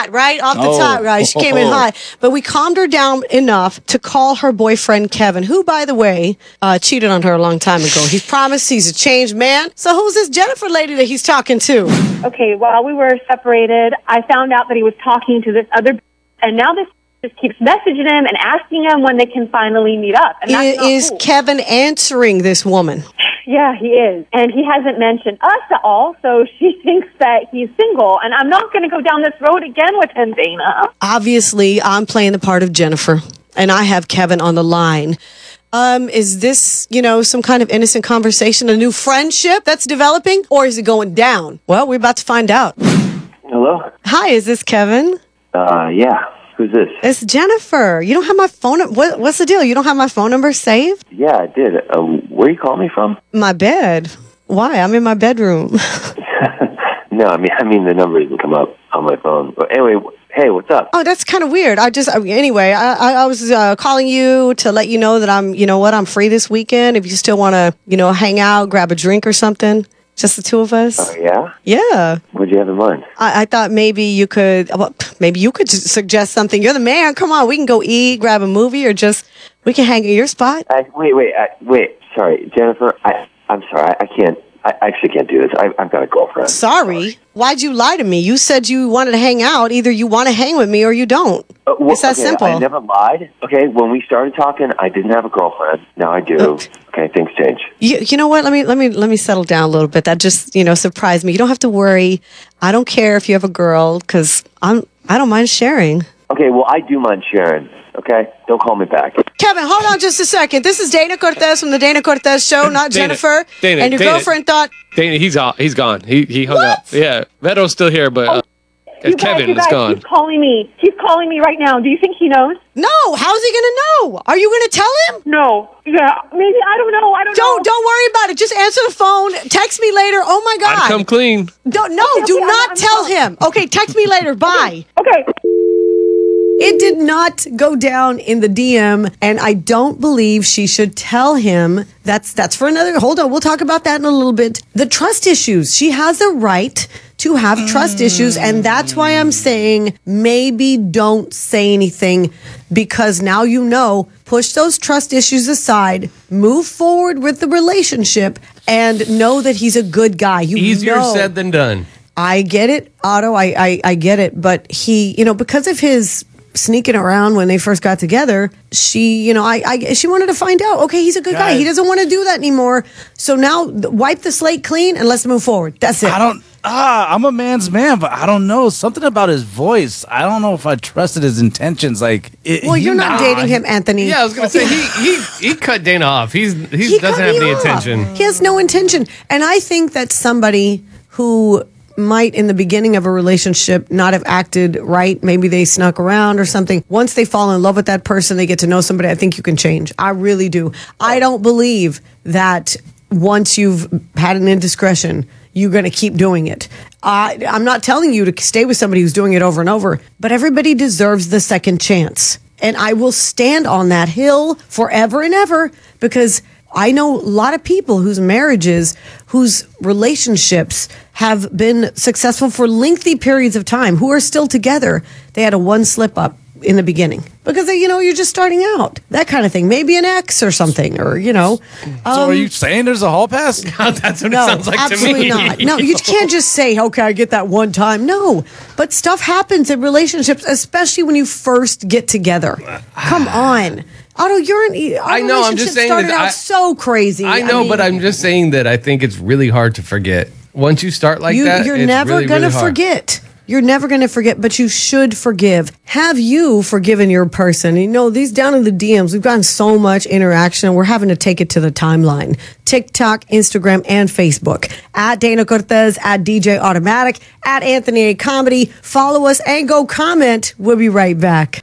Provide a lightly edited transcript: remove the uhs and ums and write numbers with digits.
hot, right? Off the top, right? She came in hot. But we calmed her down enough to call her boyfriend, Kevin, who, by the way, cheated on her a long time ago. He's promised he's a changed man. So who's this Jennifer lady that he's talking to? Okay, while we were separated, I found out that he was talking to this other, and now this just keeps messaging him and asking him when they can finally meet up. And that's not Is cool. Kevin answering this woman? Yeah, he is. And he hasn't mentioned us at all, so she thinks that he's single. And I'm not going to go down this road again with him, Dana. Obviously, I'm playing the part of Jennifer, and I have Kevin on the line. Is this, some kind of innocent conversation, a new friendship that's developing, or is it going down? Well, we're about to find out. Hello? Hi, is this Kevin? Yeah. Who's this? It's Jennifer. You don't have my phone. What's the deal? You don't have my phone number saved? Yeah, I did. Where you calling me from? My bed. Why? I'm in my bedroom. No, I mean the number doesn't come up on my phone. But anyway, hey, what's up? Oh, that's kind of weird. I was calling you to let you know that I'm free this weekend. If you still want to, hang out, grab a drink or something. Just the two of us? Oh, yeah? Yeah. What'd you have in mind? I thought maybe you could suggest something. You're the man. Come on, we can go eat, grab a movie, or just we can hang at your spot. Wait. Sorry, Jennifer. I'm sorry. I can't. I actually can't do this. I've got a girlfriend. Sorry? Why'd you lie to me? You said you wanted to hang out. Either you want to hang with me or you don't. It's that simple. I never lied. Okay, when we started talking, I didn't have a girlfriend. Now I do. Okay, things change. You know what? Let me settle down a little bit. That just surprised me. You don't have to worry. I don't care if you have a girl because I don't mind sharing. Okay, well I do mind sharing. Okay, don't call me back. Kevin, hold on just a second. This is Dana Cortez from the Dana Cortez Show, not Jennifer. And your girlfriend thought... Dana, he's gone. He hung up. Yeah, Veto's still here, but Kevin is gone. He's calling me. He's calling me right now. Do you think he knows? No. How's he going to know? Are you going to tell him? No. Yeah, maybe. I don't know. Don't worry about it. Just answer the phone. Text me later. Oh, my God. I'd come clean. Do not tell him. Okay, text me later. Bye. Okay. It did not go down in the DM, and I don't believe she should tell him. That's for another. Hold on, we'll talk about that in a little bit. The trust issues. She has a right to have trust issues, and that's why I'm saying maybe don't say anything, because now push those trust issues aside, move forward with the relationship, and know that he's a good guy. Easier said than done. I get it, Otto. I get it, but he, because of his sneaking around when they first got together, she wanted to find out, okay, he's a good guy. He doesn't want to do that anymore. So now wipe the slate clean and let's move forward. That's it. I'm a man's man, but I don't know. Something about his voice. I don't know if I trusted his intentions. You're not dating him, Anthony. Yeah, I was going to say, he cut Dana off. He doesn't have the intention. He has no intention. And I think that somebody who might in the beginning of a relationship not have acted right. Maybe they snuck around or something. Once they fall in love with that person, they get to know somebody. I think you can change. I really do. I don't believe that once you've had an indiscretion, you're going to keep doing it. I'm not telling you to stay with somebody who's doing it over and over, but everybody deserves the second chance. And I will stand on that hill forever and ever, because I know a lot of people whose marriages, whose relationships have been successful for lengthy periods of time, who are still together. They had a one slip up in the beginning because you're just starting out, that kind of thing. Maybe an ex or something, or So are you saying there's a hall pass? That's what it sounds like to me. Absolutely not. No, you can't just say, okay, I get that one time. No, but stuff happens in relationships, especially when you first get together. Come on. Otto, I know. I'm just saying started out so crazy. I know, but I'm just saying that I think it's really hard to forget. Once you start like that, you're it's never really, going to really hard. forget. You're never going to forget, but you should forgive. Have you forgiven your person? These down in the DMs, we've gotten so much interaction. We're having to take it to the timeline. TikTok, Instagram, and Facebook. At Dana Cortez, at DJ Automatic, at Anthony A. Comedy. Follow us and go comment. We'll be right back.